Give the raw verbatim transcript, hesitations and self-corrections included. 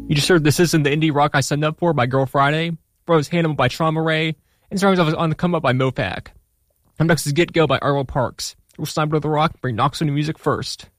You just heard This Isn't the Indie Rock I Signed Up For by Girl Friday. Bros Hannibal by Trauma Ray. And songs off On the Come Up by Mopac. Up next is Get Go by Arlo Parks. We'll snipe to the rock and bring Knox on the music first.